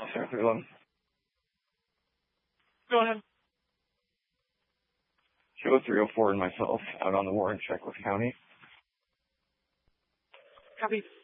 Sir 311. Go ahead. Show 304 and myself out on the war in Checklist County. Copy.